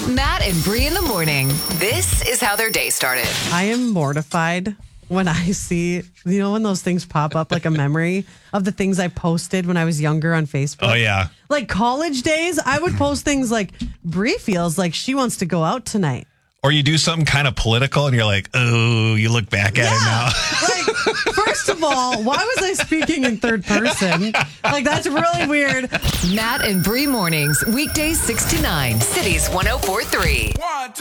Matt and Bree in the morning. This is how their day started. I am mortified when I see, when those things pop up like a memory of the things I posted when I was younger on Facebook. Oh, yeah. Like college days, I would post things like, Bree feels like she wants to go out tonight. Or you do something kind of political and you're like, oh, you look back at it now. Like, first of all, why was I speaking in third person? Like, that's really weird. Matt and Bree mornings, weekdays 6 to 9, Cities 104.3.